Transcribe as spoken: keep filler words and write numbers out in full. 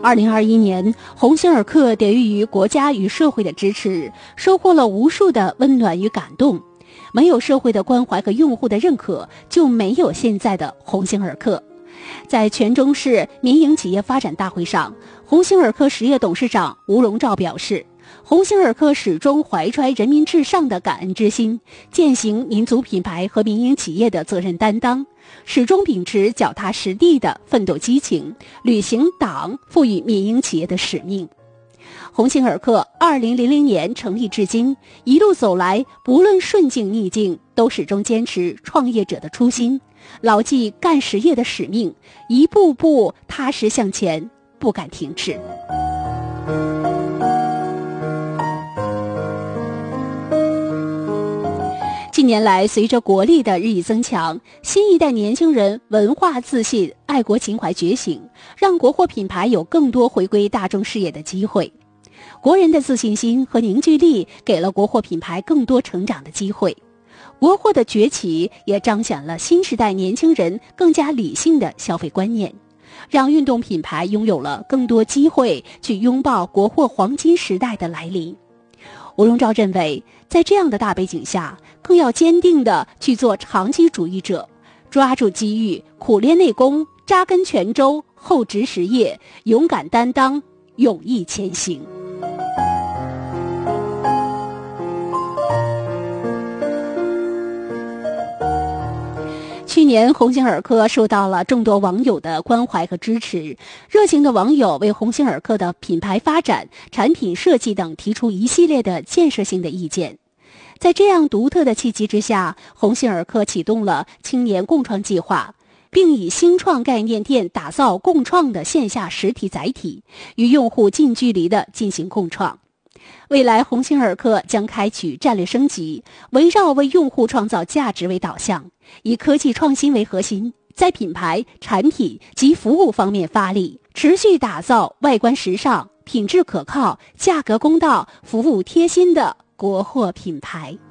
二零二一年，鸿星尔克得益于国家与社会的支持，收获了无数的温暖与感动。没有社会的关怀和用户的认可，就没有现在的鸿星尔克。在全中市民营企业发展大会上，鸿星尔克实业董事长吴荣照表示，鸿星尔克始终怀揣人民至上的感恩之心，践行民族品牌和民营企业的责任担当，始终秉持脚踏实地的奋斗激情，履行党赋予民营企业的使命。鸿星尔克二零零零年成立至今，一路走来，不论顺境逆境，都始终坚持创业者的初心，牢记干实业的使命，一步步踏实向前，不敢停滞。近年来，随着国力的日益增强，新一代年轻人文化自信、爱国情怀觉醒，让国货品牌有更多回归大众视野的机会。国人的自信心和凝聚力给了国货品牌更多成长的机会。国货的崛起也彰显了新时代年轻人更加理性的消费观念，让运动品牌拥有了更多机会去拥抱国货黄金时代的来临。吴荣照认为，在这样的大背景下，更要坚定地去做长期主义者，抓住机遇，苦练内功，扎根泉州，厚植实业，勇敢担当，勇毅前行。去年，鸿星尔克受到了众多网友的关怀和支持，热情的网友为鸿星尔克的品牌发展、产品设计等提出一系列的建设性的意见。在这样独特的契机之下，鸿星尔克启动了青年共创计划，并以新创概念店打造共创的线下实体载体，与用户近距离的进行共创。未来，鸿星尔克将开启战略升级，围绕为用户创造价值为导向，以科技创新为核心，在品牌、产品及服务方面发力，持续打造外观时尚、品质可靠、价格公道、服务贴心的国货品牌。